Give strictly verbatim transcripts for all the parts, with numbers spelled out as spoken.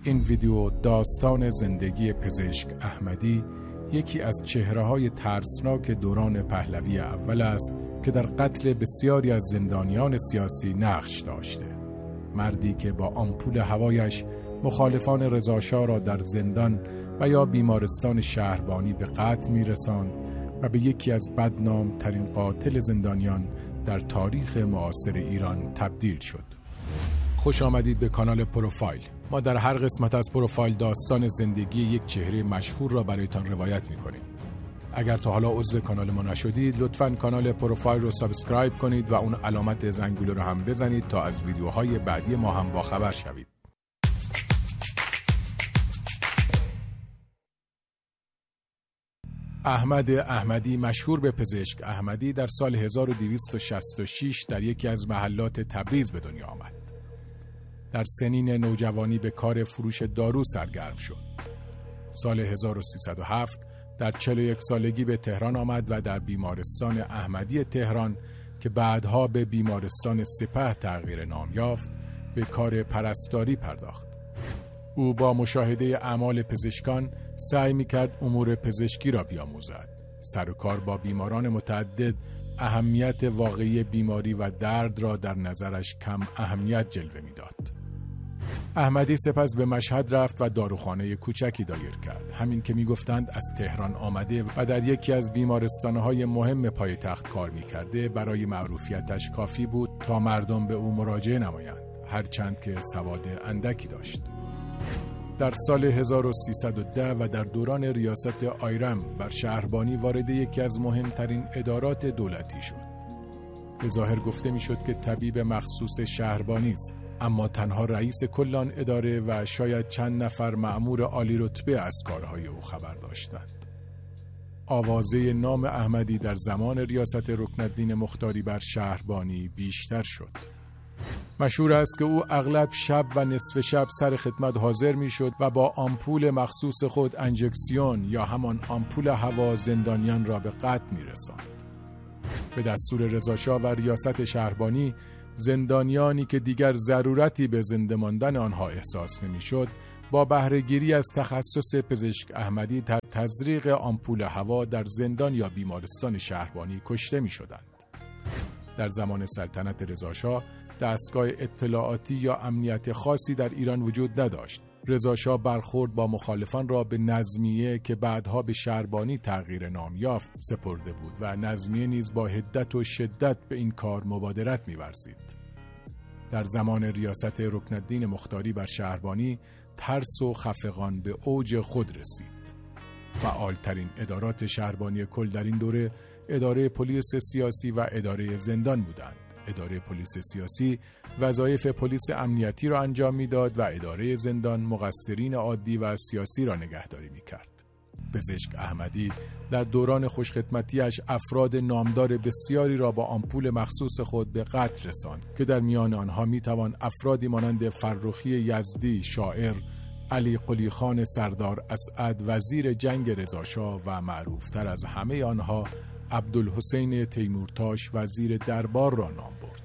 این ویدیو داستان زندگی پزشک احمدی، یکی از چهره‌های ترسناک دوران پهلوی اول است که در قتل بسیاری از زندانیان سیاسی نقش داشته. مردی که با آمپول هوایش مخالفان رضاشاه را در زندان و یا بیمارستان شهربانی به قتل می‌رساند و به یکی از بدنام ترین قاتل زندانیان در تاریخ معاصر ایران تبدیل شد. خوش آمدید به کانال پروفایل. ما در هر قسمت از پروفایل داستان زندگی یک چهره مشهور را برایتان روایت می‌کنیم. اگر تا حالا عضو کانال ما نشدید، لطفاً کانال پروفایل رو سابسکرایب کنید و اون علامت زنگوله رو هم بزنید تا از ویدیوهای بعدی ما هم باخبر شوید. احمد احمدی، مشهور به پزشک احمدی، در سال هزار و دویست و شصت و شش در یکی از محلات تبریز به دنیا آمد. در سنین نوجوانی به کار فروش دارو سرگرم شد. سال هزار و سیصد و هفت در چهل و یک سالگی به تهران آمد و در بیمارستان احمدی تهران که بعدها به بیمارستان سپه تغییر نام یافت، به کار پرستاری پرداخت. او با مشاهده اعمال پزشکان سعی می‌کرد امور پزشکی را بیاموزد. سر و کار با بیماران متعدد اهمیت واقعی بیماری و درد را در نظرش کم اهمیت جلوه می‌داد. احمدی سپس به مشهد رفت و داروخانه کوچکی دایر کرد. همین که می‌گفتند از تهران آمده و در یکی از بیمارستان‌های مهم پایتخت کار می‌کرده، برای معروفیتش کافی بود تا مردم به او مراجعه نمایند، هرچند که سواد اندکی داشت. در سال هزار و سیصد و ده و در دوران ریاست آیرم بر شهربانی وارد یکی از مهمترین ادارات دولتی شد. به ظاهر گفته می‌شد که طبیب مخصوص شهربانی است، اما تنها رئیس کل آن اداره و شاید چند نفر مأمور عالی رتبه از کارهای او خبر داشتند. آوازه نام احمدی در زمان ریاست رکنالدین مختاری بر شهربانی بیشتر شد. مشهور است که او اغلب شب و نصف شب سر خدمت حاضر می شد و با آمپول مخصوص خود انجکسیون یا همان آمپول هوا زندانیان را به قتل می رساند. به دستور رضاشاه و ریاست شهربانی، زندانیانی که دیگر ضرورتی به زنده ماندن آنها احساس نمی شد، با بهره‌گیری از تخصص پزشک احمدی در تزریق آمپول هوا در زندان یا بیمارستان شهربانی کشته می شدند. در زمان سلطنت رضاشاه دستگاه اطلاعاتی یا امنیت خاصی در ایران وجود نداشت. رضاشاه برخورد با مخالفان را به نظمیه که بعدها به شهربانی تغییر نام یافت سپرده بود و نظمیه نیز با حدت و شدت به این کار مبادرت می‌ورزید. در زمان ریاست رکنالدین مختاری بر شهربانی، ترس و خفقان به اوج خود رسید. فعالترین ادارات شهربانی کل در این دوره اداره پلیس سیاسی و اداره زندان بودند. اداره پلیس سیاسی وظایف پلیس امنیتی را انجام میداد و اداره زندان مقصرین عادی و سیاسی را نگهداری میکرد. پزشک احمدی در دوران خوشخدمتیش افراد نامدار بسیاری را با آمپول مخصوص خود به قتل رساند که در میان آنها میتوان افرادی مانند فرخی یزدی شاعر، علی قلی خان سردار اسعد وزیر جنگ رضاشاه و معروفتر از همه آنها عبدالحسین تیمورتاش وزیر دربار را نام برد.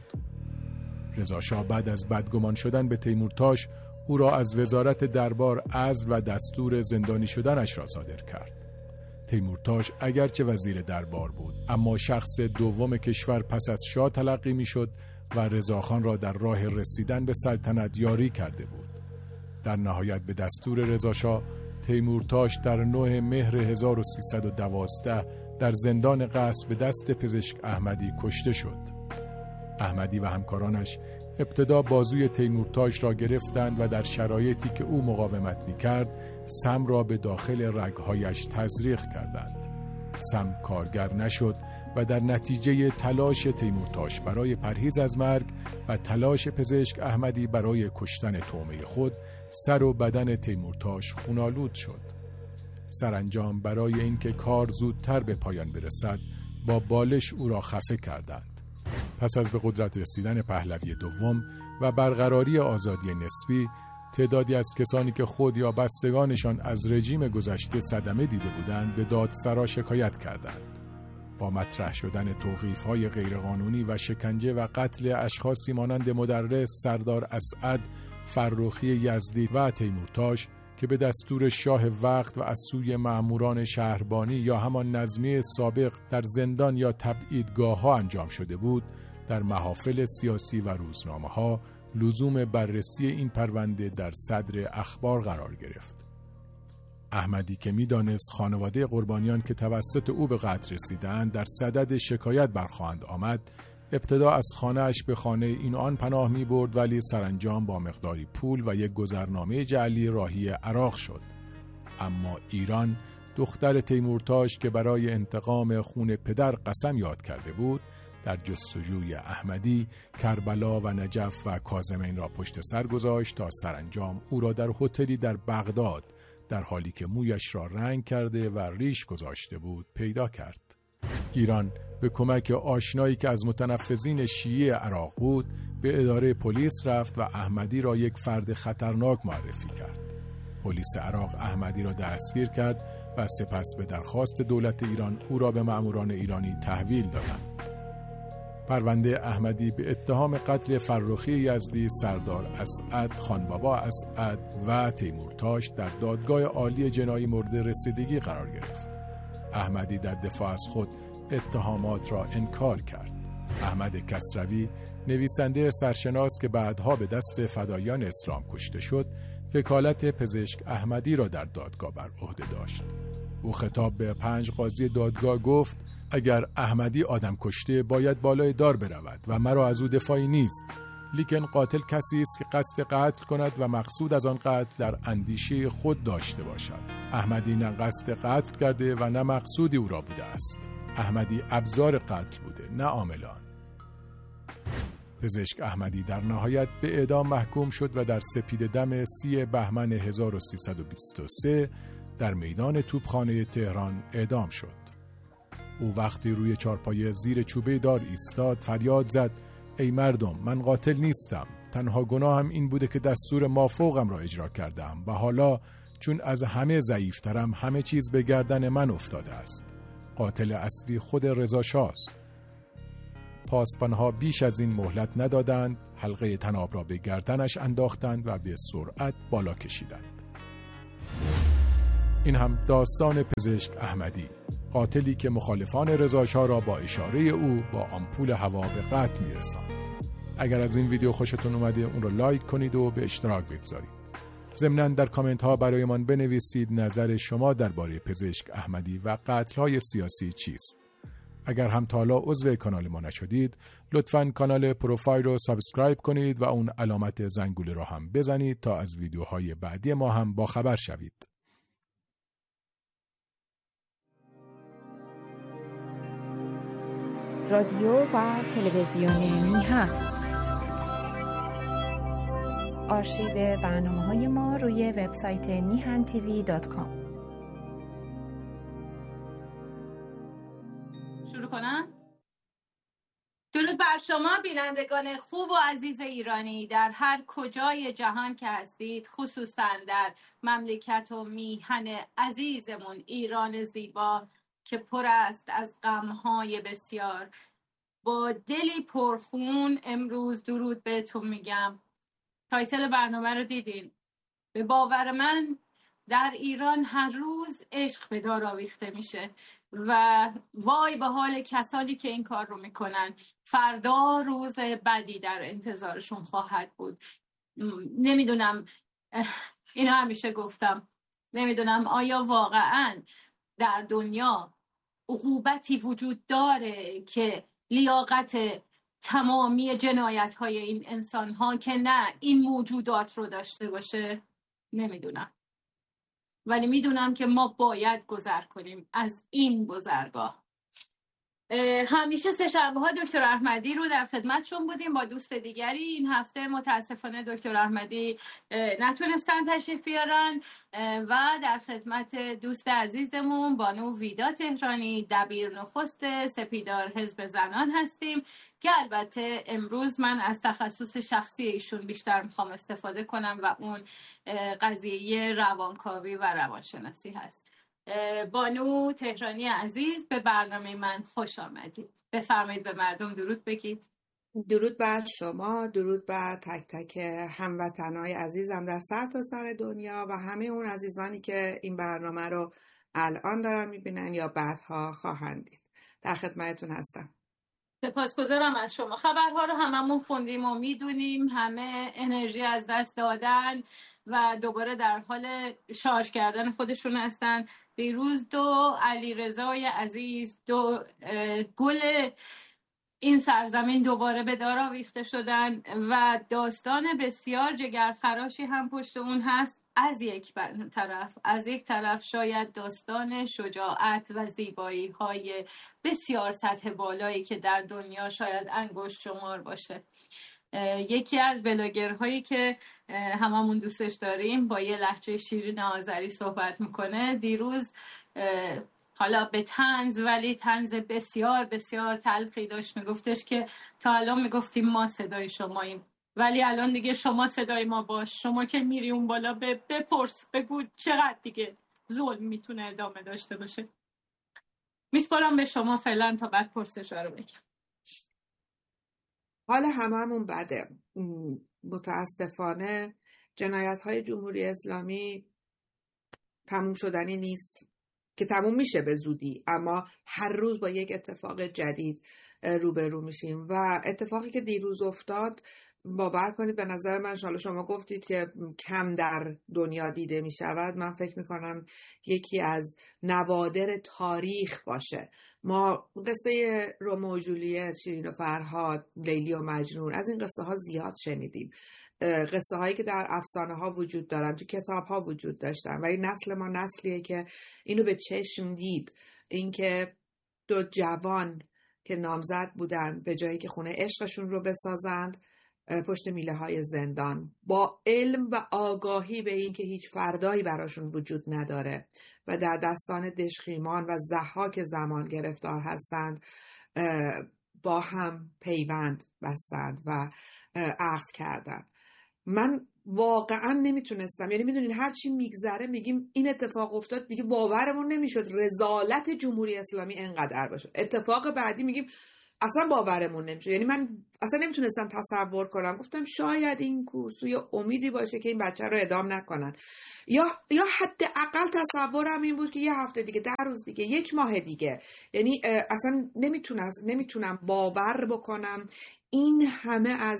رضاشاه بعد از بدگمان شدن به تیمورتاش، او را از وزارت دربار عزل و دستور زندانی شدنش را صادر کرد. تیمورتاش اگرچه وزیر دربار بود، اما شخص دوم کشور پس از شاه تلقی می شد و رضاخان را در راه رسیدن به سلطنت یاری کرده بود. در نهایت به دستور رضاشاه، تیمورتاش در نه مهر هزار و سیصد و دوازده در زندان قصر به دست پزشک احمدی کشته شد. احمدی و همکارانش ابتدا بازوی تیمورتاش را گرفتند و در شرایطی که او مقاومت می‌کرد، سم را به داخل رگ‌هایش تزریق کردند. سم کارگر نشد و در نتیجه تلاش تیمورتاش برای پرهیز از مرگ و تلاش پزشک احمدی برای کشتن طعمه خود، سر و بدن تیمورتاش خونالود شد. سرانجام برای اینکه کار زودتر به پایان برسد، با بالش او را خفه کردند. پس از به قدرت رسیدن پهلوی دوم و برقراری آزادی نسبی، تعدادی از کسانی که خود یا بستگانشان از رژیم گذشته صدمه دیده بودند به دادسرا شکایت کردند. با مطرح شدن توقیف‌های غیرقانونی و شکنجه و قتل اشخاصی مانند مدرس سردار اسعد فرخی یزدی و تیمورتاش که به دستور شاه وقت و از سوی مأموران شهربانی یا همان نظمیه سابق در زندان یا تبعیدگاه ها انجام شده بود، در محافل سیاسی و روزنامه ها لزوم بررسی این پرونده در صدر اخبار قرار گرفت. احمدی که می‌دانست خانواده قربانیان که توسط او به قتل رسیدند در صدد شکایت برخواهند آمد، ابتدا از خانه‌اش به خانه این آن پناه می‌برد، ولی سرانجام با مقداری پول و یک گذرنامه جعلی راهی عراق شد. اما ایران، دختر تیمورتاش که برای انتقام خون پدر قسم یاد کرده بود، در جستجوی احمدی کربلا و نجف و کاظمین را پشت سر گذاشت تا سرانجام او را در هتلی در بغداد در حالی که مویش را رنگ کرده و ریش گذاشته بود پیدا کرد. ایران به کمک آشنایی که از متنفذین شیعه عراق بود به اداره پلیس رفت و احمدی را یک فرد خطرناک معرفی کرد. پلیس عراق احمدی را دستگیر کرد و سپس به درخواست دولت ایران او را به مأموران ایرانی تحویل دادند. پرونده احمدی به اتهام قتل فرخی یزدی، سردار اسعد، خانبابا اسعد و تیمورتاش در دادگاه عالی جنایی مورد رسیدگی قرار گرفت. احمدی در دفاع از خود اتهامات را انکار کرد. احمد کسروی، نویسنده سرشناس که بعدها به دست فدایان اسلام کشته شد، وکالت پزشک احمدی را در دادگاه بر عهده داشت. او خطاب به پنج قاضی دادگاه گفت: اگر احمدی آدم کشته باید بالای دار برود و مرا از او دفاعی نیست، لیکن قاتل کسی است که قصد قتل کند و مقصود از آن قتل در اندیشه خود داشته باشد. احمدی نه قصد قتل کرده و نه مقصودی او را بوده است. احمدی ابزار قتل بوده، نه عاملان. پزشک احمدی در نهایت به اعدام محکوم شد و در سپیده‌دم سی بهمن هزار و سیصد و بیست و سه در میدان توپخانه تهران اعدام شد. او وقتی روی چارپایه زیر چوبه دار ایستاد فریاد زد: ای مردم، من قاتل نیستم. تنها گناهم این بوده که دستور مافوقم را اجرا کردم و حالا چون از همه ضعیفترم همه چیز به گردن من افتاده است. قاتل اصلی خود رضا شاست. پاسبانها بیش از این مهلت ندادند، حلقه طناب را به گردنش انداختند و به سرعت بالا کشیدند. این هم داستان پزشک احمدی، قاتلی که مخالفان رضاشاه را با اشاره او با آمپول هوا به قتل می‌رساند. اگر از این ویدیو خوشتون اومده اون رو لایک کنید و به اشتراک بگذارید. ضمناً در کامنت ها برایمان بنویسید نظر شما درباره پزشک احمدی و قتل‌های سیاسی چیست. اگر هم تا حالا عضو کانال ما نشدید، لطفاً کانال پروفایل رو سابسکرایب کنید و اون علامت زنگوله رو هم بزنید تا از ویدیوهای بعدی ما هم با خبر شوید. رادیو و تلویزیون میهن. آرشیو برنامه‌های ما روی وبسایت میهن تیوی دات کام. شروع کنم؟ درود بر شما بینندگان خوب و عزیز ایرانی در هر کجای جهان که هستید، خصوصا در مملکت و میهن عزیزمون ایران زیبا که پر است از غم‌های بسیار. با دلی پرخون امروز درود بهتون میگم. تایتل برنامه رو دیدین. به باور من در ایران هر روز عشق به دار آویخته میشه و وای به حال کسانی که این کار رو میکنن. فردا روز بدی در انتظارشون خواهد بود. نمیدونم، اینو همیشه گفتم، نمیدونم آیا واقعاً در دنیا عقوبتی وجود داره که لیاقت تمامی جنایت های این انسان ها که نه این موجودات رو داشته باشه؟ نمیدونم، ولی میدونم که ما باید گذر کنیم از این گذرگاه. همیشه سه شنبه ها دکتر احمدی رو در خدمتشون بودیم با دوست دیگری. این هفته متاسفانه دکتر احمدی نتونستن تشریف بیارن و در خدمت دوست عزیزمون بانو ویدا تهرانی، دبیر نخست سپیدار حزب زنان هستیم که البته امروز من از تخصص شخصی ایشون بیشتر میخوام استفاده کنم و اون قضیه روانکاوی و روانشناسی هست. بانو تهرانی عزیز، به برنامه من خوش آمدید. بفرمایید به مردم درود بگید. درود بر شما، درود بر تک تک هموطنای عزیزم در سر تا سر دنیا و همه اون عزیزانی که این برنامه رو الان دارن میبینن یا بعدها خواهند دید. در خدمتتون هستم. سپاسگزارم از شما. خبرها رو هممون خوندیم و میدونیم، همه انرژی از دست دادن و دوباره در حال شارژ کردن خودشون هستن. دیروز دو علیرضای عزیز، دو گل این سرزمین دوباره به دار آویخته شدن و داستان بسیار جگرخراشی هم پشت اون هست. از یک طرف از یک طرف شاید داستان شجاعت و زیبایی های بسیار سطح بالایی که در دنیا شاید انگشت شمار باشه. یکی از بلاگرهایی که هممون دوستش داریم با یه لهجه شیرین آذری صحبت میکنه، دیروز حالا به طنز ولی طنز بسیار بسیار تلخی داشت، میگفتش که تا الان میگفتیم ما صدای شماییم ولی الان دیگه شما صدای ما باش. شما که میری اون بالا بپرس بگو چقدر دیگه ظلم میتونه ادامه داشته باشه. میسپارم به شما فعلا تا بعد پرسشا رو بگم. حالا هممون بده. متاسفانه جنایت های جمهوری اسلامی تموم شدنی نیست که تموم میشه به زودی، اما هر روز با یک اتفاق جدید روبرو میشیم و اتفاقی که دیروز افتاد باور کنید به نظر من، حالا شما گفتید که کم در دنیا دیده میشود، من فکر میکنم یکی از نوادر تاریخ باشه. ما قصه رومئو و جولیت، شیرین و فرهاد، لیلی و مجنون، از این قصه ها زیاد شنیدیم، قصه هایی که در افسانه ها وجود دارن، تو کتاب ها وجود داشتن، ولی نسل ما نسلیه که اینو به چشم دید. اینکه دو جوان که نامزد بودن به جایی که خونه عشقشون رو بسازند پشت میله های زندان، با علم و آگاهی به این که هیچ فردایی براشون وجود نداره و در دستان دژخیمان و ضحاک زمان گرفتار هستند، با هم پیوند بستند و عقد کردند. من واقعا نمیتونستم، یعنی میدونین هر چی میگذره میگیم این اتفاق افتاد دیگه، باورمون نمیشد رذالت جمهوری اسلامی انقدر باشه. اتفاق بعدی میگیم اصلا باورمون نمیشه، یعنی من اصلا نمیتونستم تصور کنم. گفتم شاید این کورسوی امیدی باشه که این بچه رو اعدام نکنن، یا یا حداقل تصورم این بود که یه هفته دیگه، ده روز دیگه، یک ماه دیگه. یعنی اصلا نمیتونم نمیتونم باور بکنم این همه از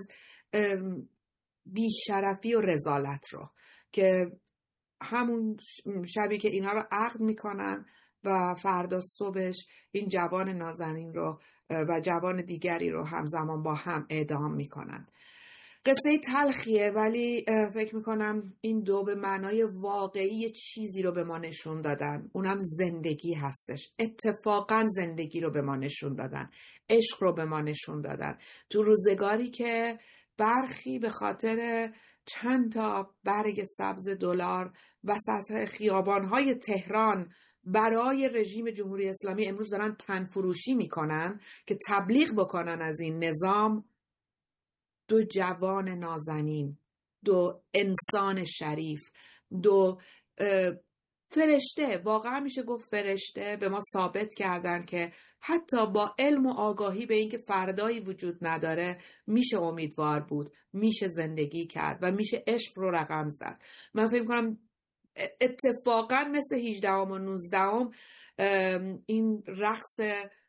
بیشرفی و رذالت رو که همون شبی که اینا رو عقد میکنن و فردا صبحش این جوان نازنین رو و جوان دیگری رو همزمان با هم اعدام میکنن. قصه تلخیه ولی فکر میکنم این دو به معنای واقعی چیزی رو به ما نشون دادن، اونم زندگی هستش. اتفاقا زندگی رو به ما نشون دادن، عشق رو به ما نشون دادن تو روزگاری که برخی به خاطر چند تا برگ سبز دلار وسط خیابان‌های تهران برای رژیم جمهوری اسلامی امروز دارن تنفروشی میکنن که تبلیغ بکنن از این نظام. دو جوان نازنین، دو انسان شریف، دو فرشته، واقعا میشه گفت فرشته، به ما ثابت کردن که حتی با علم و آگاهی به اینکه فردایی وجود نداره میشه امیدوار بود، میشه زندگی کرد و میشه عشق رو رقم زد. من فکر کنم اتفاقا مثل هجدهم و نوزدهم این رقص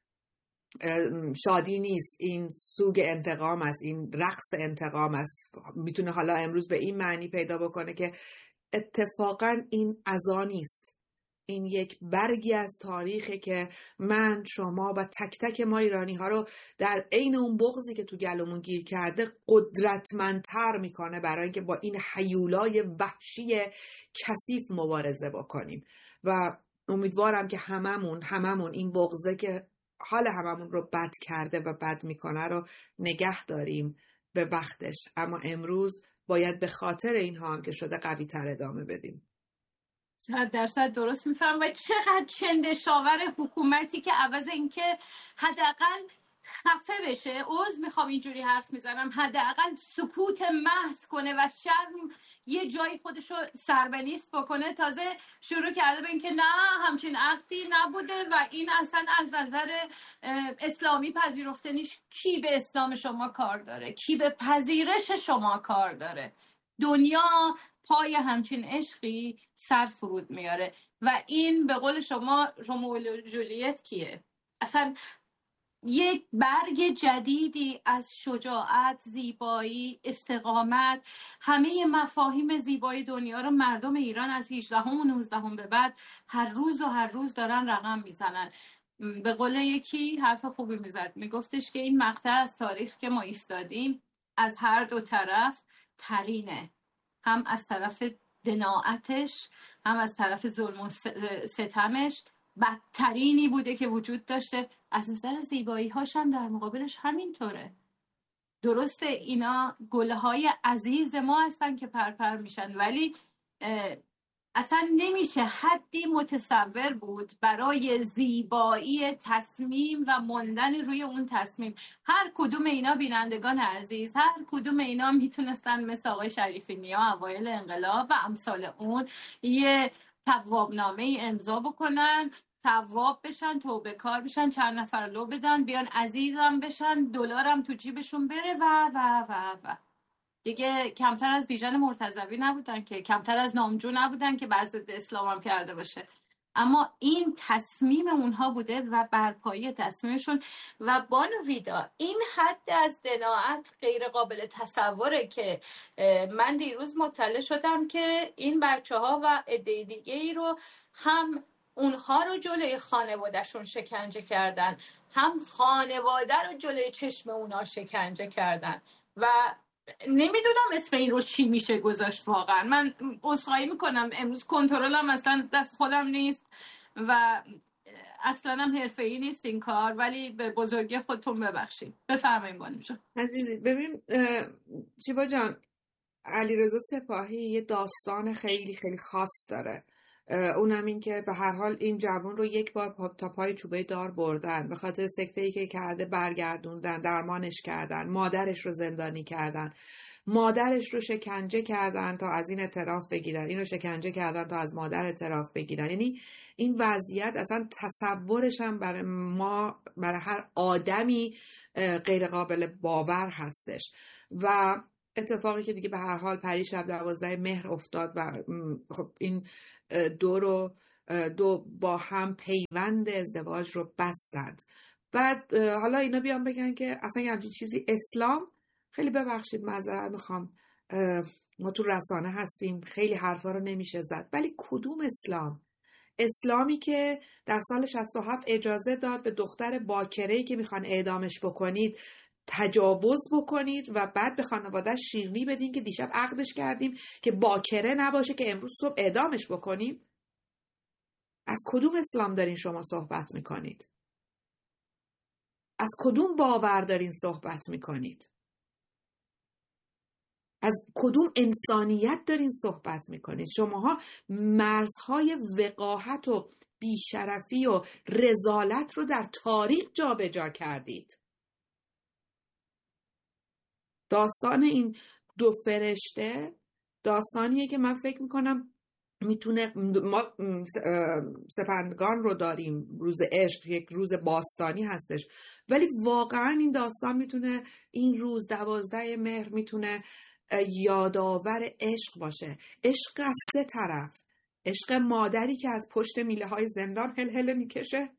شادی نیست، این سوگ انتقام است، این رقص انتقام است. میتونه حالا امروز به این معنی پیدا بکنه که اتفاقا این عزا نیست، این یک برگی از تاریخه که من، شما و تک تک ما ایرانی ها رو در عین اون بغضی که تو گلومون گیر کرده قدرتمندتر میکنه برای اینکه با این هیولای وحشی کثیف مبارزه بکنیم. و امیدوارم که هممون هممون این بغضه که حال هممون رو بد کرده و بد میکنه رو نگه داریم به وقتش، اما امروز باید به خاطر اینها هم که شده قوی تر ادامه بدیم. صد درصد درست میفهم. و چقدر چندشاور حکومتی که عوض اینکه حداقل خفه بشه، عذر میخوام اینجوری حرف میزنم، حداقل سکوت محض کنه و شرم یه جایی خودشو سربنیست بکنه، تازه شروع کرده به این که نه همچین عقدی نبوده و این اصلا از نظر اسلامی پذیرفته نیست. کی به اسلام شما کار داره؟ کی به پذیرش شما کار داره؟ دنیا پای همچین عشقی سر فرود میاره و این به قول شما رومئو و جولیت کیه؟ اصلا یک برگ جدیدی از شجاعت، زیبایی، استقامت، همه مفاهیم زیبایی دنیا رو مردم ایران از هجدهم و نوزدهم به بعد هر روز و هر روز دارن رقم میزنن. به قول یکی حرف خوبی میزد، میگفتش که این مقطع از تاریخ که ما ایستادیم از هر دو طرف ترینه، هم از طرف دناعتش هم از طرف ظلم و ستمش بدترینی بوده که وجود داشته. از نظر زیبایی هاش هم در مقابلش همینطوره. درسته اینا گلهای عزیز ما هستن که پرپر میشن، ولی اصلا نمیشه حدی متصور بود برای زیبایی تصمیم و ماندن روی اون تصمیم. هر کدوم اینا بینندگان عزیز، هر کدوم اینا میتونستن مثل آقای شریفی نیا اوایل انقلاب و امثال اون یه توابنامه امضا بکنن، تواب بشن، توبه کار بشن، چند نفر لو بدن، بیان عزیزم بشن، دلارم تو جیبشون بره و و و و دیگه کمتر از بیژن مرتضوی نبودن که، کمتر از نامجو نبودن که بر ضد اسلام هم کرده باشه. اما این تصمیم اونها بوده و برپایی تصمیمشون. و بانو ویدا این حد از دناعت غیر قابل تصوره که من دیروز مطلع شدم که این بچه ها و عده دیگه ای رو هم اونها رو جلوی خانوادهشون شکنجه کردن، هم خانواده رو جلوی چشم اونها شکنجه کردن و نمیدونم اسم این رو چی میشه گذاشت. واقعا من عذرخواهی میکنم، امروز کنترلم اصلا دست خودم نیست و اصلا هم حرفه‌ای نیست این کار، ولی به بزرگی خودتون ببخشید. بفرمایید بانو جان. عزیزی ببین شیوا جان، علیرضا سپاهی یه داستان خیلی خیلی خاص داره. اونم این که به هر حال این جوان رو یک بار تا پای چوبه دار بردن، به خاطر سکته‌ای که کرده برگردوندن، درمانش کردن، مادرش رو زندانی کردن، مادرش رو شکنجه کردن تا از این اعتراف بگیرن، اینو شکنجه کردن تا از مادر اعتراف بگیرن. یعنی این وضعیت اصلا تصورش هم برای ما، برای هر آدمی غیر قابل باور هستش. و اتفاقی که دیگه به هر حال پریشب دوازده مهر افتاد و خب این دو رو دو با هم پیوند ازدواج رو بستند. بعد حالا اینا بیان بگن که اصلا یه همچین چیزی اسلام، خیلی ببخشید معذرت میخوام، ما تو رسانه هستیم خیلی حرفا رو نمیشه زد، ولی کدوم اسلام؟ اسلامی که در سال شصت و هفت اجازه داد به دختر باکره‌ای که میخوان اعدامش بکنید تجاوز بکنید و بعد به خانواده‌اش شیرینی بدین که دیشب عقدش کردیم که باکره نباشه که امروز صبح اعدامش بکنیم. از کدوم اسلام دارین شما صحبت میکنید؟ از کدوم باور دارین صحبت میکنید؟ از کدوم انسانیت دارین صحبت میکنید؟ شماها مرزهای وقاحت و بیشرفی و رذالت رو در تاریخ جابجا کردید. داستان این دو فرشته داستانیه که من فکر میکنم میتونه، ما سپندگان رو داریم، روز عشق یک روز باستانی هستش، ولی واقعا این داستان میتونه، این روز دوازده مهر میتونه یادآور عشق باشه. عشق از سه طرف، عشق مادری که از پشت میله های زندان هل هل میکشه،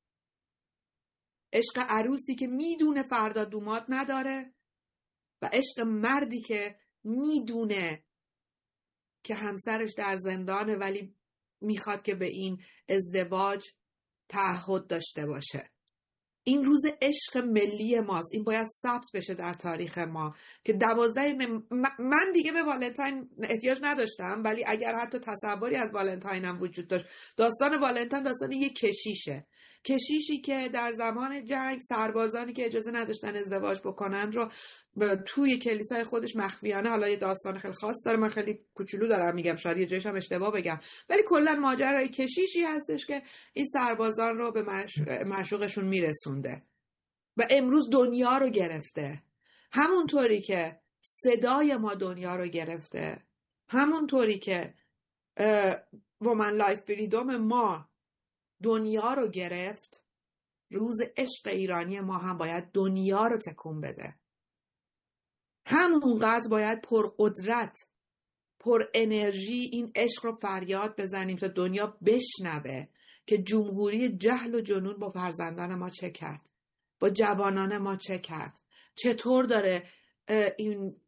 عشق عروسی که میدونه فردا دوماد نداره، و عشق مردی که میدونه که همسرش در زندانه ولی میخواد که به این ازدواج تعهد داشته باشه. این روز عشق ملی ماست، این باید ثبت بشه در تاریخ ما که دوازده م... من دیگه به والنتاین احتیاج نداشتم، ولی اگر حتی تصوری از والنتاین هم وجود داشت، داستان والنتاین داستان یک کشیشه، کشیشی که در زمان جنگ سربازانی که اجازه نداشتن ازدواج بکنن رو توی کلیسای خودش مخفیانه، حالا یه داستان خیلی خاص داره، من خیلی کوچولو دارم میگم، شاید یه جایش هم اشتباه بگم، ولی کلا ماجرای کشیشی هستش که این سربازان رو به معشوقشون میرسونده. و امروز دنیا رو گرفته. همونطوری که صدای ما دنیا رو گرفته، همونطوری که وومن لایف فریدوم ما دنیا رو گرفت، روز عشق ایرانی ما هم باید دنیا رو تکون بده. همونقدر باید پر قدرت، پر انرژی این عشق رو فریاد بزنیم تا دنیا بشنوه که جمهوری جهل و جنون با فرزندان ما چه کرد، با جوانان ما چه کرد، چطور داره این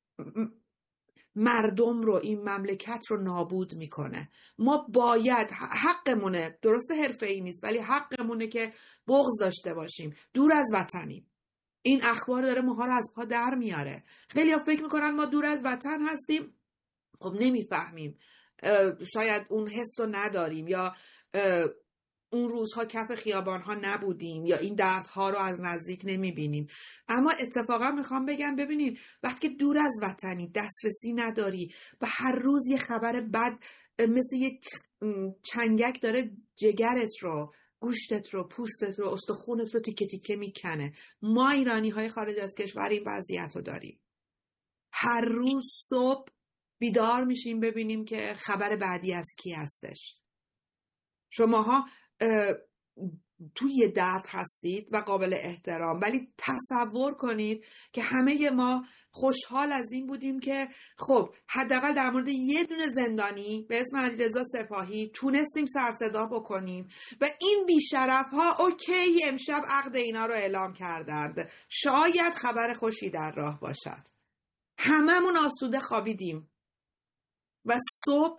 مردم رو، این مملکت رو نابود میکنه. ما باید، حقمونه، درسته حرفه‌ای نیست ولی حقمونه که بغض داشته باشیم. دور از وطنیم. این اخبار داره ماها رو از پا در میاره. خیلی ها فکر میکنن ما دور از وطن هستیم. خب نمیفهمیم، شاید اون حس رو نداریم، یا اون روزها کف خیابانها نبودیم، یا این دردها رو از نزدیک نمیبینیم. اما اتفاقا میخوام بگم ببینید وقتی که دور از وطنی، دسترسی نداری و هر روز یه خبر بد مثل یک چنگک داره جگرت رو، گوشتت رو، پوستت رو، استخونت رو تیکه تیکه میکنه. ما ایرانی های خارج از کشور این وضعیت رو داریم. هر روز صبح بیدار میشیم ببینیم که خبر بعدی از کی هستش. شماها توی درد هستید و قابل احترام، ولی تصور کنید که همه ما خوشحال از این بودیم که خب حداقل در مورد یه دونه زندانی به اسم علیرضا سپاهی تونستیم سر صدا بکنیم و این بیشرف ها اوکی امشب عقد اینا رو اعلام کردند، شاید خبر خوشی در راه باشد. هممون آسوده خوابیدیم و صبح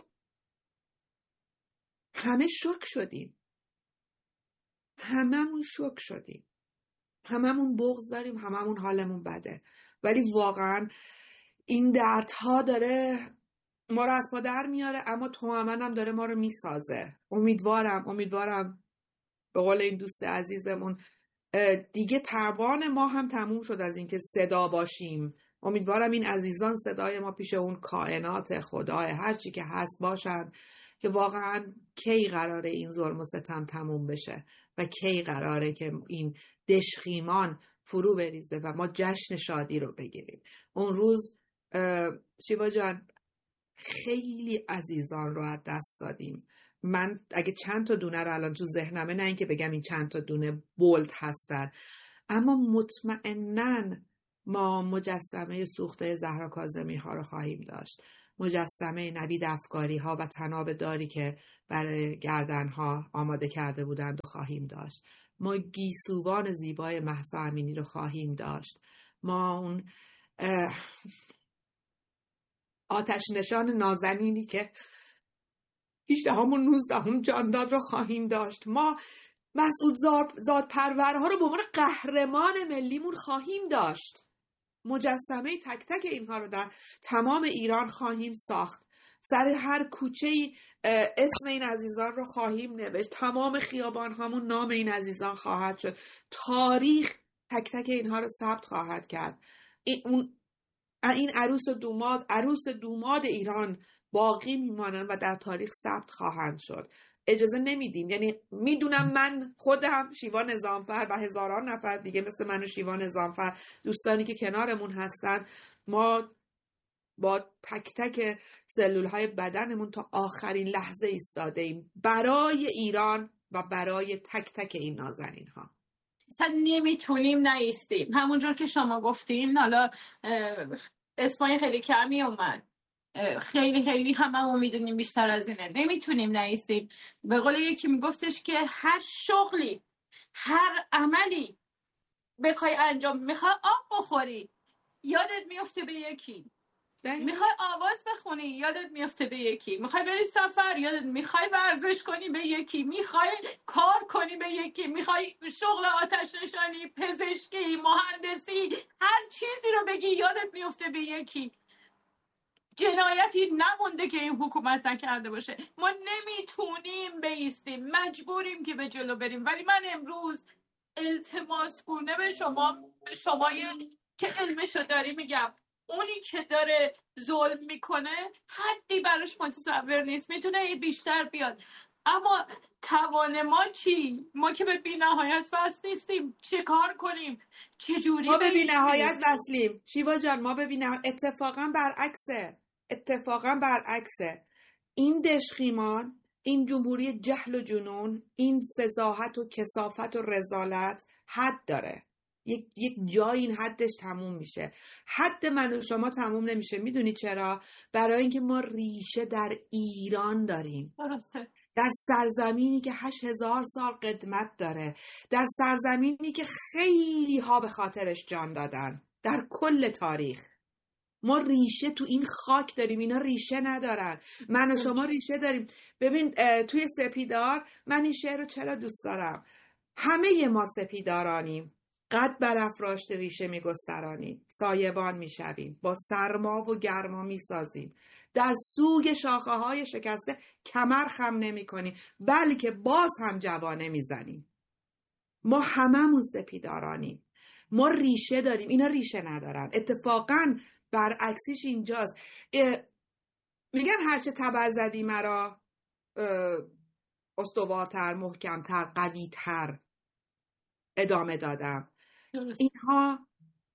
همه شوک شدیم. هممون شوک شدیم. هممون بغض داریم، هممون حالمون بده. ولی واقعا این دردها داره ما رو از پا در میاره، اما توأمن هم داره ما رو میسازه. امیدوارم امیدوارم به قول این دوست عزیزمون دیگه توان ما هم تموم شد از اینکه صدا باشیم. امیدوارم این عزیزان صدای ما پیش اون کائنات، خدای هر چی که هست باشن که واقعا کی قراره این ظلم و ستم تموم بشه و کی قراره که این دشخیمان فرو بریزه و ما جشن شادی رو بگیریم. اون روز شیوا جان خیلی عزیزان رو از دست دادیم. من اگه چند تا دونه رو الان تو ذهنمه، نه اینکه بگم این چند تا دونه بولد هستن، اما مطمئناً ما مجسمه سوخته زهرا کاظمی ها رو خواهیم داشت، مجسمه نوید افکاری ها و طناب داری که برای گردن ها آماده کرده بودند و خواهیم داشت. ما گیسوان زیبای مهسا امینی رو خواهیم داشت. ما اون آتش نشان نازنینی که هجدهم نوزدهم جان داد رو خواهیم داشت. ما مسعود زاد پرورها رو به عنوان قهرمان ملیمون خواهیم داشت. مجسمه تک تک اینها رو در تمام ایران خواهیم ساخت. سر هر کوچه‌ای اسم این عزیزان رو خواهیم نوشت. تمام خیابان همون نام این عزیزان خواهد شد. تاریخ تک تک اینها رو ثبت خواهد کرد. این اون این عروس و دوماد عروس دوماد ایران باقی میمانند و در تاریخ ثبت خواهند شد. اجازه نمیدیم. یعنی میدونم من خودم، شیوا نظامفر و هزاران نفر دیگه مثل من و شیوا نظامفر، دوستانی که کنارمون هستن، ما با تک تک سلول های بدنمون تا آخرین لحظه ایستاده ایم برای ایران و برای تک تک این نازنین ها. اصلا نمیتونیم نایستیم. همونجور که شما گفتیم، حالا اسمای خیلی کمی اومد، خیلی خیلی هممون میدونیم بیشتر از اینه. نمیتونیم نایستیم. به قول یکی میگفتش که هر شغلی، هر عملی بخوای انجام، میخوای آب بخوری یادت میفته به یکی، میخوای آواز بخونی یادت میفته به یکی، میخوای بری سفر یادت، میخوای ورزش کنی به یکی، میخوای کار کنی به یکی، میخوای شغل آتش نشانی، پزشکی، مهندسی، هر چیزی رو بگی یادت میفته به یکی. جنایتی نمونده که این حکومت نکرده باشه. ما نمیتونیم بایستیم، مجبوریم که به جلو بریم. ولی من امروز التماس گونه به شما، به شمایی که علمشو داری میگم، اونی که داره ظلم میکنه حدی براش متصور نیست، میتونه بیشتر بیاد. اما توان ما چی؟ ما که به بی نهایت وصل نیستیم. چه کار کنیم؟ چجوری ما به بی بریم؟ نهایت وصلیم شیوا جان، ما به بی نهایت. اتفاقا برعکسه، اتفاقا برعکسه. این دشخیمان، این جمهوری جهل و جنون، این فضاحت و کثافت و رذالت حد داره. یک یک جای این حدش تموم میشه. حد من و شما تموم نمیشه. میدونی چرا؟ برای اینکه ما ریشه در ایران داریم، درسته. در سرزمینی که هشت هزار سال قدمت داره، در سرزمینی که خیلی ها به خاطرش جان دادن در کل تاریخ. ما ریشه تو این خاک داریم، اینا ریشه ندارن. من و شما ریشه داریم. ببین توی سپیدار، من این شعر رو چرا دوست دارم؟ همه ما سپیدارانیم، قد برافراشت ریشه میگسترانیم، سایبان میشویم، با سرما و گرما میسازیم، در سوگ شاخه های شکسته کمر خم نمی کنیم، بلکه باز هم جوانه میزنیم. ما هممون سپیدارانیم، ما ریشه داریم، اینا ریشه ندارن. اتفاقاً برعکسیش اینجاست. میگن هرچه تبر زدی مرا استوارتر، محکمتر، قویتر ادامه دادم. درست. اینها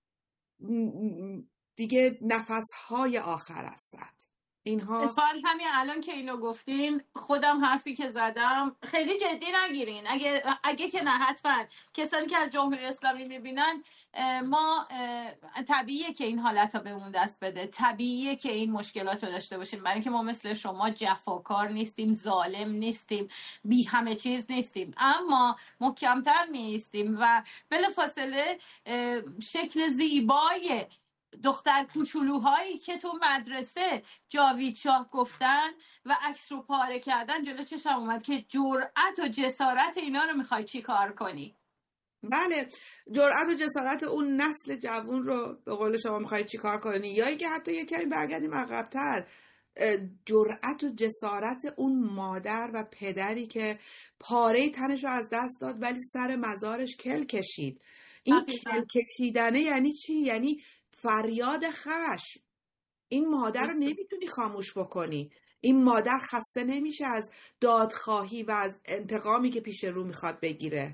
دیگه نفسهای آخر هستند. اینها اتفاقا همین الان که اینو گفتین، خودم حرفی که زدم خیلی جدی نگیرین. اگه اگه که نه، حتما کسانی که از جمهوری اسلامی میبینن، ما طبیعیه که این حالت ها به اون دست بده، طبیعیه که این مشکلات رو داشته باشیم، برای اینکه ما مثل شما جفاکار نیستیم، ظالم نیستیم، بی همه چیز نیستیم، اما محکمتر میایستیم و بلافاصله شکل زیبای دختر کوچولوهایی که تو مدرسه جاوید شاه گفتن و عکس رو پاره کردن جلو چشم اومد که جرأت و جسارت اینا رو میخوای چی کار کنی؟ بله، جرأت و جسارت اون نسل جوان رو به قول شما میخوای چی کار کنی، یا اینکه حتی یه کمی برگردیم عقب‌تر، جرأت و جسارت اون مادر و پدری که پاره تنش رو از دست داد ولی سر مزارش کل کشید. این کل کشیدنه یعنی چی؟ یعنی فریاد خشم. این مادر رو نمیتونی خاموش بکنی. این مادر خسته نمیشه از دادخواهی و از انتقامی که پیش رو میخواد بگیره.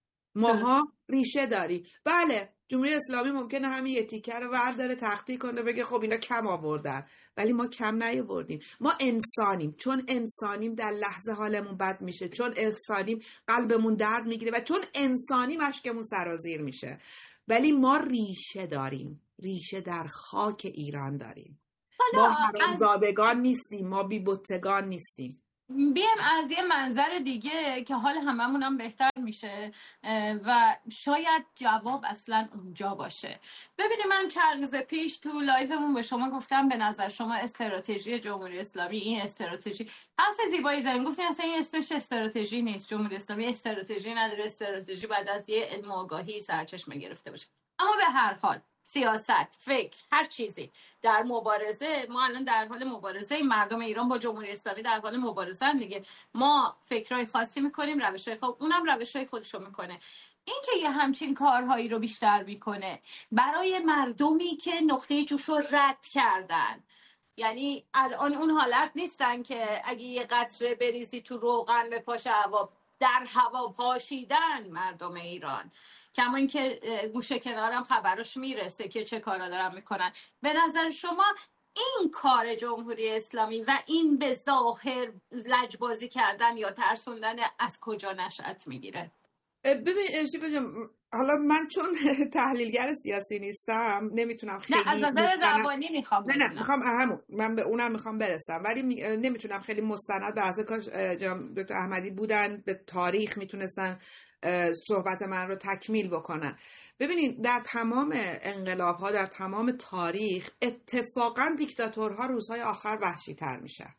ماها ریشه داریم. بله، جمهوری اسلامی ممکنه همین یه تیکه رو ورداره تخطی کنه بگه خب اینا کم آوردن، ولی ما کم نیاوردیم. ما انسانیم. چون انسانیم در لحظه حالمون بد میشه، چون انسانیم قلبمون درد میگیره و چون انسانیم اشکمون سرازیر میشه. ولی ما ریشه داریم، ریشه در خاک ایران داریم. ما حرامزادگان از... نیستیم، ما بی‌بتگان نیستیم. بیایم از یه منظر دیگه که حال هممون هم بهتر میشه و شاید جواب اصلا اونجا باشه. ببینید، من چند روز پیش تو لایومون به شما گفتم به نظر شما استراتژی جمهوری اسلامی این استراتژی، حرف زیبایی زدین، گفتین اصلا این اسمش استراتژی نیست، جمهوری اسلامی استراتژی نداره، استراتژی بعد از یه علم آگاهی سرچشمه گرفته باشه. اما به هر حال سیاست، فکر، هر چیزی در مبارزه، ما الان در حال مبارزه، این مردم ایران با جمهوری اسلامی در حال مبارزه هم دیگه. ما فکرهای خاصی میکنیم، روشهای خود، اونم روشهای خودشو میکنه. این که یه همچین کارهایی رو بیشتر میکنه برای مردمی که نقطه جوش رو رد کردن، یعنی الان اون حالت نیستن که اگه یه قطره بریزی تو روغن به پاش هوا، در هوا پاشیدن مردم ایران. کما اینکه گوشه کنارم خبرش میرسه که چه کارا دارن میکنن. به نظر شما این کار جمهوری اسلامی و این به ظاهر لجبازی کردن یا ترسوندن از کجا نشأت میگیره؟ ببین شیفا جان، حالا من چون تحلیلگر سیاسی نیستم نمیتونم خیلی، نه از نظر روانی میخوام، نه نه میخوام همون من به اونم میخوام برسم، ولی نمیتونم خیلی مستند به اساس کاش دکتر احمدی بودن به تاریخ میتونستن صحبت من رو تکمیل بکنن. ببینید، در تمام انقلاب ها، در تمام تاریخ، اتفاقا دیکتاتورها روزهای آخر وحشی تر میشن.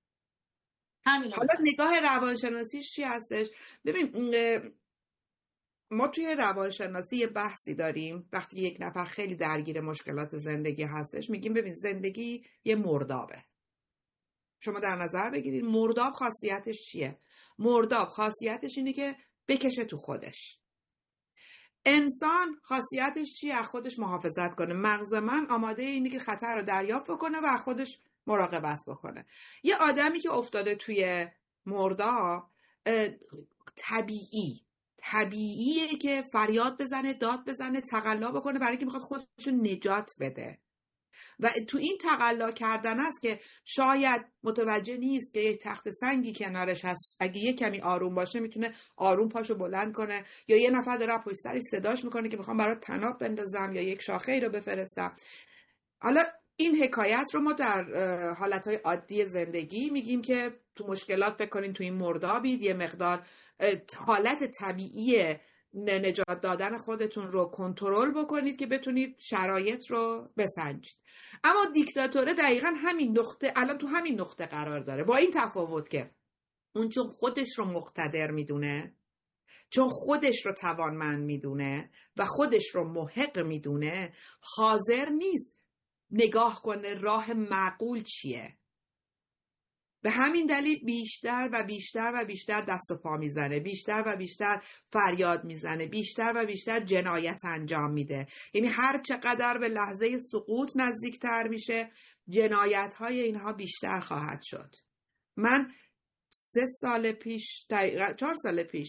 حالا نگاه روانشناسیش چی هستش؟ ببین، ما توی روانشناسی یه بحثی داریم وقتی یک نفر خیلی درگیر مشکلات زندگی هستش، میگیم ببین زندگی یه مردابه. شما در نظر بگیرید مرداب خاصیتش چیه؟ مرداب خاصیتش اینه که بکشه تو خودش. انسان خاصیتش چیه؟ از خودش محافظت کنه. مغز من آماده اینه که خطر رو دریافت بکنه و از خودش مراقبت بکنه. یه آدمی که افتاده توی مردا طبیعی طبیعیه که فریاد بزنه، داد بزنه، تقلا بکنه برای اینکه میخواد خودشو نجات بده. و تو این تقلا کردن است که شاید متوجه نیست که یک تخت سنگی کنارش هست، اگه یه کمی آروم باشه میتونه آروم پاشو بلند کنه، یا یه نفر داره پشت سرش صداش میکنه که میخوام برات طناب بندازم یا یک شاخه ای رو بفرستم. حالا این حکایت رو ما در حالتهای عادی زندگی میگیم که تو مشکلات بکنین تو این مردابید، یه مقدار حالت طبیعی نجات دادن خودتون رو کنترل بکنید که بتونید شرایط رو بسنجید. اما دیکتاتوره دقیقا همین نقطه، الان تو همین نقطه قرار داره، با این تفاوت که اون چون خودش رو مقتدر میدونه، چون خودش رو توانمند میدونه و خودش رو محق میدونه، حاضر نیست نگاه کنه راه معقول چیه. به همین دلیل بیشتر و بیشتر و بیشتر دست و پا میزنه، بیشتر و بیشتر فریاد میزنه، بیشتر و بیشتر جنایت انجام میده. یعنی هر چقدر به لحظه سقوط نزدیکتر میشه، جنایت های اینها بیشتر خواهد شد. من سه سال پیش، دقیقا چهار سال پیش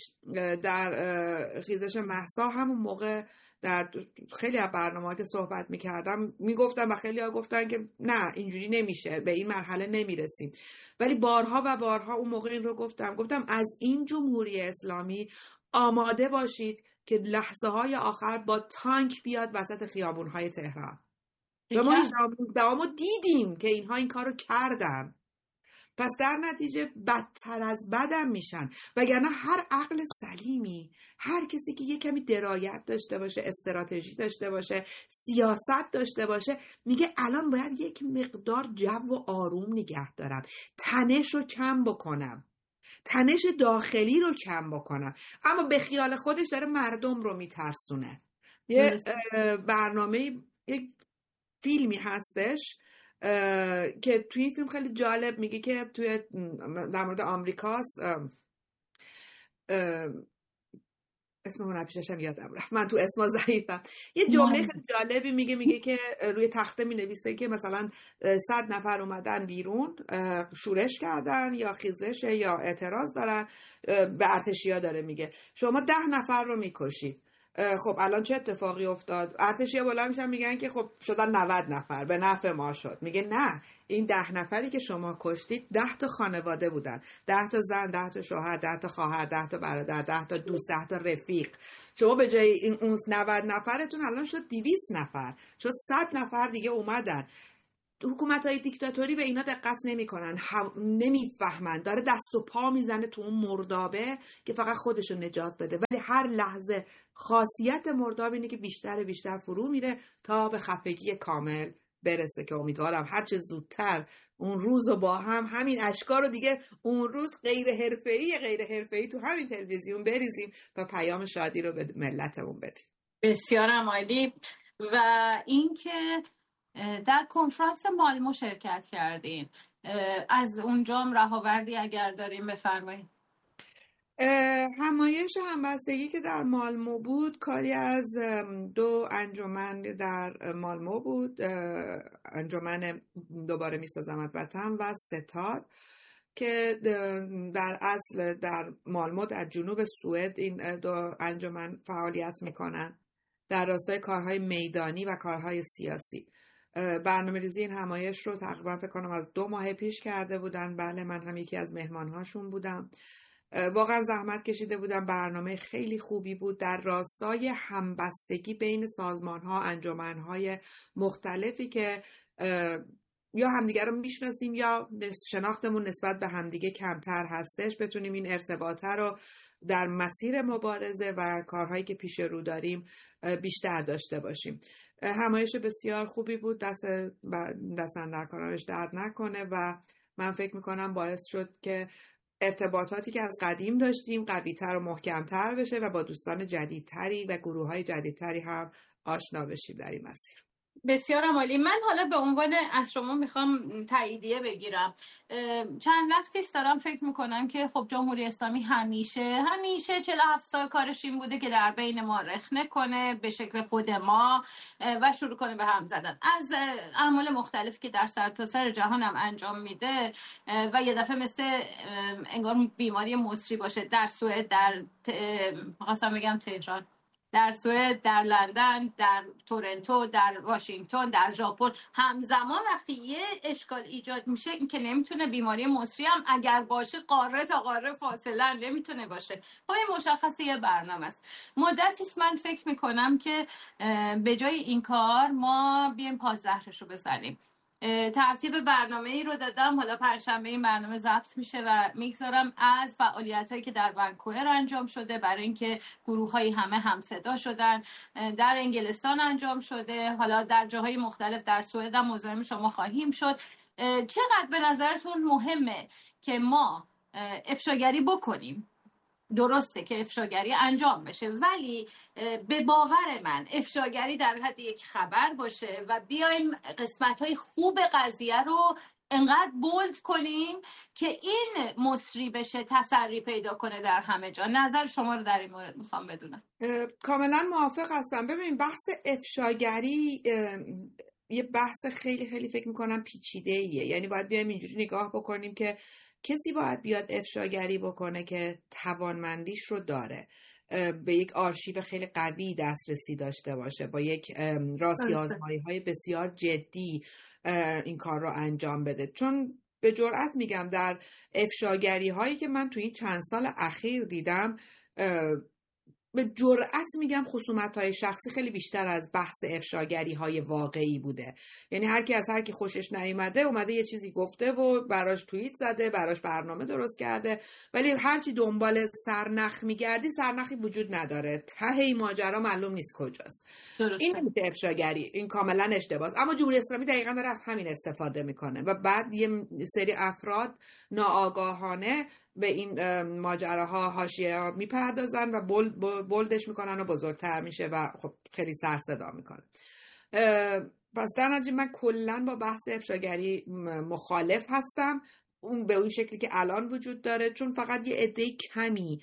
در خیزش مهسا، همون موقع در خیلی از برنامه‌ها که صحبت می‌کردم میگفتم و خیلی ها گفتن که نه اینجوری نمیشه، به این مرحله نمیرسیم، ولی بارها و بارها اون موقع این رو گفتم گفتم از این جمهوری اسلامی آماده باشید که لحظه های آخر با تانک بیاد وسط خیابون های تهران. و ما دامو دیدیم که اینها این کار رو کردن. پس در نتیجه بدتر از بدم میشن. وگرنه هر عقل سلیمی، هر کسی که یه کمی درایت داشته باشه، استراتژی داشته باشه، سیاست داشته باشه، میگه الان باید یک مقدار جو و آروم نگه دارم، تنش رو کم بکنم، تنش داخلی رو کم بکنم. اما به خیال خودش داره مردم رو میترسونه. یه برنامه، یک فیلمی هستش که توی این فیلم خیلی جالب میگه که توی در مورد آمریکاست، اسم اون پیششم یادم رفت، من تو اسما ضعیفم. یه جمله خیلی جالبی میگه میگه که روی تخته مینویسه که مثلا صد نفر اومدن بیرون شورش کردن یا خیزش یا اعتراض دارن به ارتشیا، داره میگه شما ده نفر رو میکشید. خب الان چه اتفاقی افتاد؟ ارتشیا بالا میشن میگن که خب شدن نود نفر، به نفع ما شد. میگه نه، این ده نفری که شما کشتید ده تا خانواده بودن، ده تا زن، ده تا شوهر، ده تا خواهر، ده تا برادر، ده تا دوست، ده تا رفیق. شما به جای این اون نود نفرتون الان شد دویست نفر، شد صد نفر دیگه اومدن. حکومت‌های دیکتاتوری به اینا دقت نمی‌کنن، نمیفهمن، داره دست و پا میزنه تو اون مردابه که فقط خودشو نجات بده، ولی هر لحظه خاصیت مرداب اینه که بیشتر بیشتر فرو میره تا به خفگی کامل برسه، که امیدوارم هرچه زودتر اون روز رو با هم همین اشکار رو دیگه اون روز غیر حرفه‌ای غیر حرفه‌ای تو همین تلویزیون بریزیم و پیام شادی رو به ملتمون بدیم. بسیار عالی. و اینکه در کنفرانس مالمو شرکت کردین، از اونجا هم رهاوردی اگر داریم بفرمایید. همایش همبستگی که در مالمو بود کاری از دو انجمن در مالمو بود، انجمن دوباره میسازمت وطن و ستاد، که در اصل در مالمو در جنوب سوئد این دو انجمن فعالیت میکنن در راستای کارهای میدانی و کارهای سیاسی. برنامه ریزی این همایش رو تقریبا فکر کنم از دو ماه پیش کرده بودن. بله، من هم یکی از مهمانهاشون بودم. واقعا زحمت کشیده بودم. برنامه خیلی خوبی بود در راستای همبستگی بین سازمان‌ها، انجمن‌های مختلفی که یا همدیگه رو میشناسیم یا شناختمون نسبت به همدیگه کمتر هستش، بتونیم این ارتباطه رو در مسیر مبارزه و کارهایی که پیش رو داریم بیشتر داشته باشیم. همایش بسیار خوبی بود، دست دستن در کارش درد نکنه و من فکر میکنم باعث شد که ارتباطاتی که از قدیم داشتیم قوی‌تر و محکم‌تر بشه و با دوستان جدیدتری و گروه‌های جدیدتری هم آشنا بشیم در این مسیر. بسیار عالی. من حالا به عنوان از شما میخوام تاییدیه بگیرم. چند وقتی است دارم فکر میکنم که خب جمهوری اسلامی همیشه همیشه چهل و هفت سال کارش این بوده که در بین ما رخنه کنه به شکل خود ما و شروع کنه به هم زدن از اعمال مختلفی که در سرتاسر جهان هم انجام میده و یه دفعه مثل انگار بیماری مصری باشه. در سوئد، در خواستم بگم تهران، در سوئد، در لندن، در تورنتو، در واشنگتن، در ژاپن همزمان وقتی یه اشکال ایجاد میشه این که نمیتونه بیماری مصری هم اگر باشه قاره تا قاره فاصله نمیتونه باشه. پای مشخصه یه برنامه است. مدتی است من فکر میکنم که به جای این کار ما بیایم پازهرش رو بزنیم. ترتیب برنامه ای رو دادم، حالا پنجشنبه این برنامه ضبط میشه و میگذارم از فعالیت هایی که در ونکوور انجام شده برای اینکه گروه های همه همصدا شدن، در انگلستان انجام شده، حالا در جاهای مختلف در سوئد هم مزاحم شما خواهیم شد. چقدر به نظرتون مهمه که ما افشاگری بکنیم؟ درسته که افشاگری انجام بشه، ولی به باور من افشاگری در حد یک خبر باشه و بیایم قسمت‌های خوب قضیه رو انقدر بولد کنیم که این مصری بشه، تسری پیدا کنه در همه جا. نظر شما رو در این مورد میخوام بدونم. کاملا موافق هستم. ببینیم بحث افشاگری یه بحث خیلی خیلی فکر میکنم پیچیده ایه. یعنی باید بیایم اینجوری نگاه بکنیم که کسی باید بیاد افشاگری بکنه که توانمندیش رو داره، به یک آرشیو خیلی قوی دسترسی داشته باشه، با یک راستی آزمایی های بسیار جدی این کار رو انجام بده. چون به جرئت میگم در افشاگری هایی که من تو این چند سال اخیر دیدم، به جرئت میگم خصومت‌های شخصی خیلی بیشتر از بحث افشاگری های واقعی بوده. یعنی هر کی از هر کی خوشش نیومده اومده یه چیزی گفته و براش توییت زده، براش برنامه درست کرده، ولی هر چی دنبال سرنخ میگردی سرنخی وجود نداره. ته این ماجرا معلوم نیست کجاست. درسته. این نمیشه افشاگری، این کاملا اشتباهه. اما جمهوری اسلامی دقیقاً داره از همین استفاده میکنه و بعد یه سری افراد ناآگاهانه به این ماجراها حاشیه ها میپردازن و بولد بولدش میکنن و بزرگتر میشه و خب خیلی سر صدا میکنه. پس در نتیجه من کلا با بحث افشاگری مخالف هستم، اون به اون شکلی که الان وجود داره، چون فقط یه عده کمی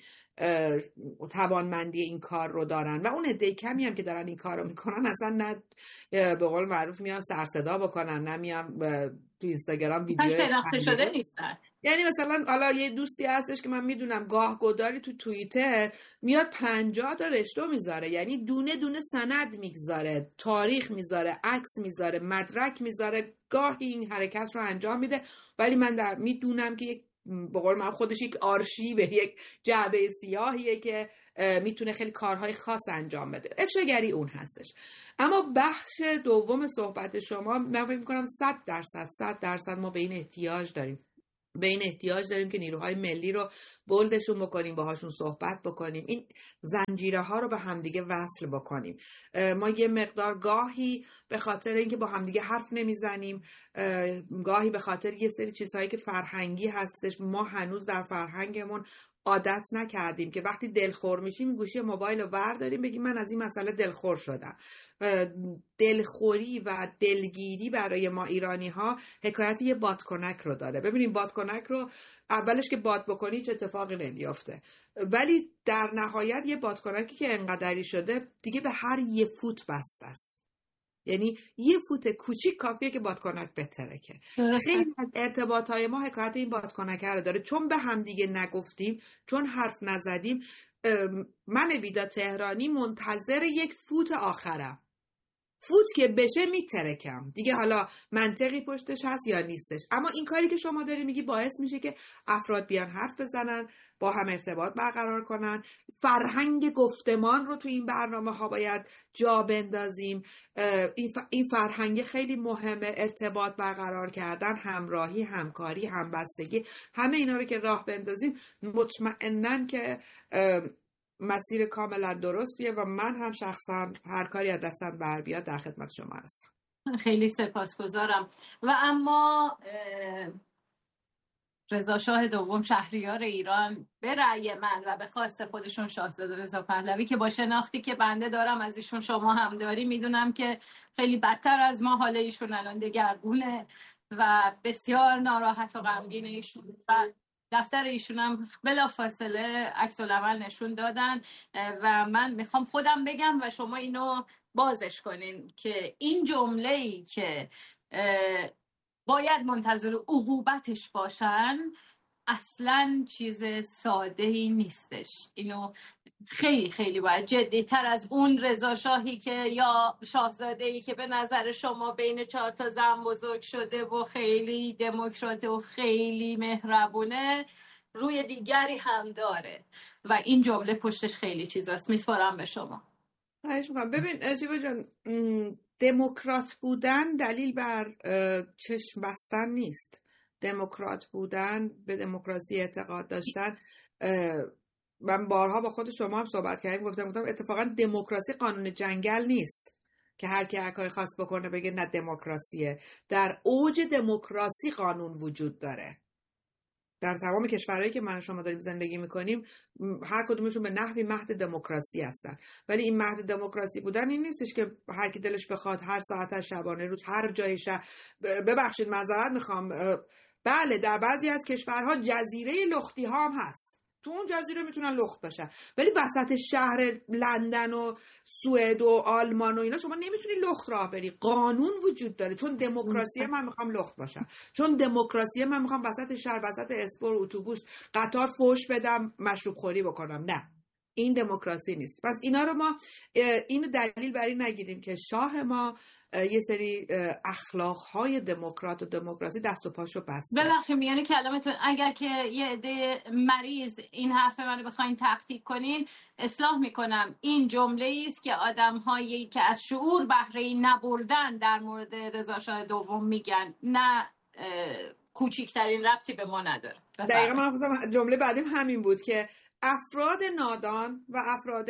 توانمندی این کار رو دارن و اون عده کمی هم که دارن این کار رو میکنن اصلا نه به قول معروف میان سر صدا بکنن، نه میان تو اینستاگرام ویدیو شناخته شده نیستن. یعنی مثلا حالا یه دوستی هستش که من میدونم گاه گداری تو توییتر میاد پنجاه تا رشته میذاره، یعنی دونه دونه سند میگذاره، تاریخ میذاره، عکس میذاره، مدرک میذاره، گاهی این حرکت رو انجام میده، ولی من در میدونم که یک به قول من خودش یک آرشیو، یک جعبه سیاهیه که میتونه خیلی کارهای خاص انجام بده. افشاگری اون هستش. اما بخش دوم صحبت شما من فکر میکنم صد درصد صد درصد ما به این احتیاج داریم. به این احتیاج داریم که نیروهای ملی رو بولدشون بکنیم، باهاشون صحبت بکنیم، این زنجیره ها رو به همدیگه وصل بکنیم. ما یه مقدار گاهی به خاطر اینکه با همدیگه حرف نمیزنیم، گاهی به خاطر یه سری چیزهایی که فرهنگی هستش، ما هنوز در فرهنگمون عادت نکردیم که وقتی دلخور میشیم گوشی موبایل رو برداریم بگیم من از این مسئله دلخور شدم. دلخوری و دلگیری برای ما ایرانی ها حکایت یه بادکنک رو داره. ببینیم بادکنک رو اولش که باد بکنی چه اتفاقی نمیافته، ولی در نهایت یه بادکنکی که انقدری شده دیگه به هر یه فوت بسته است. یعنی یه فوت کوچیک کافیه که بادکنک بترکه. خیلی ارتباطهای ما حکایت این بادکنک رو داره، چون به هم دیگه نگفتیم، چون حرف نزدیم. من بیدا تهرانی منتظر یک فوت آخرم، فوت که بشه میترکم دیگه، حالا منطقی پشتش هست یا نیستش. اما این کاری که شما داری میگی باعث میشه که افراد بیان حرف بزنن، با هم ارتباط برقرار کنن. فرهنگ گفتمان رو تو این برنامه ها باید جا بندازیم. این فرهنگ خیلی مهمه، ارتباط برقرار کردن، همراهی، همکاری، همبستگی، همه اینا رو که راه بندازیم مطمئنن که مسیر کاملا درستیه و من هم شخصا هر کاری از دستم بر بیاد در خدمت شما هستم. خیلی سپاسگزارم. و اما رضا شاه دوم شهریار ایران به رأی من و به خواست خودشون شاهزاده رضا پهلوی که با شناختی که بنده دارم از ایشون شما هم داری میدونم که خیلی بدتر از ما حال ایشون الان دگرگونه و بسیار ناراحت و غمگین ایشون و دفتر ایشون هم بلا فاصله عکس العمل نشون دادن و من میخوام خودم بگم و شما اینو بازش کنین که این جمله‌ای که باید منتظر عقوبتش باشن اصلا چیز ساده ای نیستش. اینو خیلی خیلی باید جدی تر از اون رضا شاهی که یا شاهزاده ای که به نظر شما بین چهار تا زن بزرگ شده و خیلی دموکراته و خیلی مهربونه روی دیگری هم داره و این جمله پشتش خیلی چیزاست. میسپارم به شما. خواهش میکنم. ببین شیوا جان، دموکرات بودن دلیل بر چشم بستن نیست. دموکرات بودن، به دموکراسی اعتقاد داشتن، من بارها با خود شما هم صحبت کردیم، گفتم گفتم اتفاقا دموکراسی قانون جنگل نیست که هر کی هر کاری خواست بکنه بگه نه دموکراسیه. در اوج دموکراسی قانون وجود داره. در تمام کشورهایی که من و شما داریم زندگی میکنیم هر کدومشون به نحوی مهد دموکراسی هستن، ولی این مهد دموکراسی بودن این نیستش که هر کی دلش بخواد هر ساعت از شبانه روز هر جای شهر، ببخشید معذرت میخوام، بله در بعضی از کشورها جزیره لختی ها هم هست، تو اون جزیره میتونن لخت باشن، ولی وسط شهر لندن و سوئد و آلمان و اینا شما نمیتونی لخت راه بری. قانون وجود داره. چون دموکراسی من میخوام لخت باشم، چون دموکراسی من میخوام وسط شهر وسط اسپور اتوبوس قطار فوش بدم مشروب خوری بکنم، نه این دموکراسی نیست. پس اینا رو ما اینو دلیل بر این نگیریم که شاه ما یه سری اخلاقهای دموکرات و دموکراسی دست و پاشو بسته. ببخشید میانه کلامتون اگر که یه عده مریض این حرف منو بخواین تحقیق کنین اصلاح میکنم. این جمله است که آدم‌هایی که از شعور بهره نبردن در مورد رضا شاه دوم میگن، نه کوچکترین ربطی به ما نداره. دقیقاً من گفتم جمله بعدیم همین بود که افراد نادان و افراد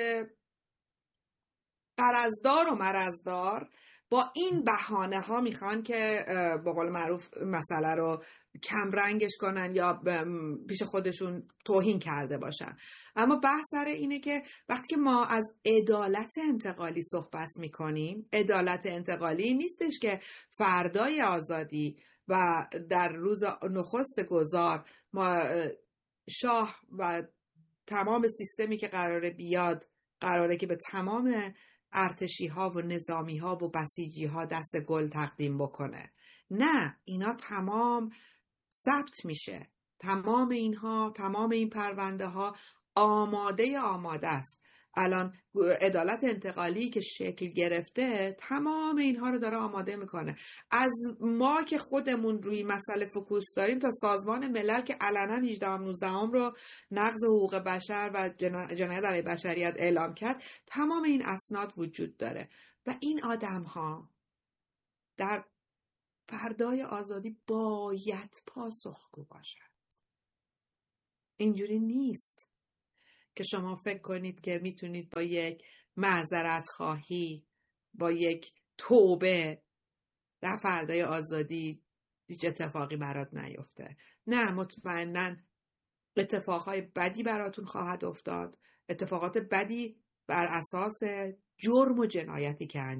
قرضدار و مرضدار با این بهانه ها میخوان که به قول معروف مسئله رو کم رنگش کنن یا پیش خودشون توهین کرده باشن. اما بحث سر اینه که وقتی که ما از عدالت انتقالی صحبت میکنیم، عدالت انتقالی نیستش که فردای آزادی و در روز نخست گذار ما شاه و تمام سیستمی که قراره بیاد قراره که به تمام ارتشی ها و نظامی ها و بسیجی ها دست گل تقدیم بکنه. نه، اینا تمام ثبت میشه. تمام اینها، تمام این پرونده ها آماده آماده است. الان عدالت انتقالی که شکل گرفته تمام اینها رو داره آماده میکنه. از ما که خودمون روی مسئله فوکوس داریم تا سازمان ملل که علنا هجدهم نوزدهم رو نقض حقوق بشر و جنایت علیه بشریت اعلام کرد، تمام این اسناد وجود داره و این آدم ها در فردای آزادی باید پاسخگو باشند. اینجوری نیست که شما فکر کنید که میتونید با یک معذرت خواهی، با یک توبه در فردای آزادی هیچ اتفاقی برات نیفته. نه، مطمئناً اتفاقهای بدی براتون خواهد افتاد، اتفاقات بدی بر اساس جرم و جنایتی که